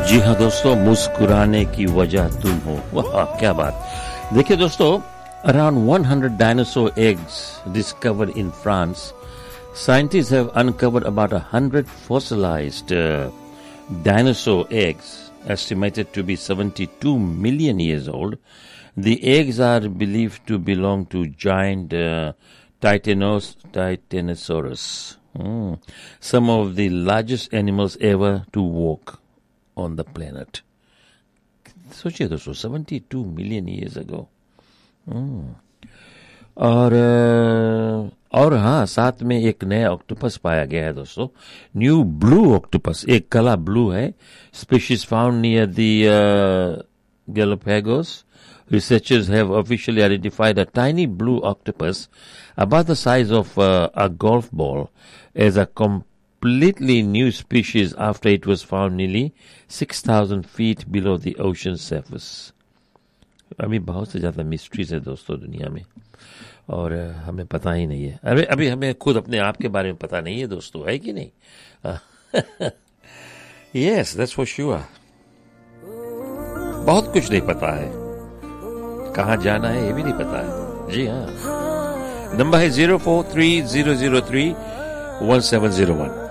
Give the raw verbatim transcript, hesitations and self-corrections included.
जी हाँ दोस्तों, मुस्कुराने की वजह तुम हो। वाह क्या बात। देखिए दोस्तों, around one hundred dinosaur eggs discovered in France. Scientists have uncovered about a hundred fossilized uh, dinosaur eggs, estimated to be seventy-two million years old. The eggs are believed to belong to giant uh, Titanos, Titanosaurus, mm. some of the largest animals ever to walk on the planet. सोचिए दोस्तों, seventy-two million years ago. hmm. और और हाँ, साथ में एक नया octopus पाया गया है दोस्तों, न्यू ब्लू ऑक्टोपस। एक कला ब्लू है, species found near the Galapagos. Researchers have officially identified a tiny blue octopus about the size of uh, a golf ball as a completely new species after it was found nearly six thousand feet below the ocean surface. अभी बहुत से ज्यादा mysteries है दोस्तों दुनिया में, और हमें पता ही नहीं है। अभी अभी हमें खुद अपने आप के बारे में पता नहीं है दोस्तों, है कि नहीं? Yes, that's for sure. बहुत कुछ नहीं पता है, कहाँ जाना है ये भी नहीं पता है। जी हाँ, नंबर है zero four three zero zero three one seven zero one.